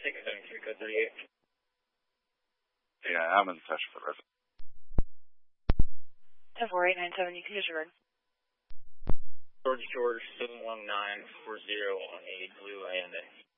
673 code 38. Yeah, I'm in touch with the resident. 14897, you can use your red. George 71940 on a blue INA.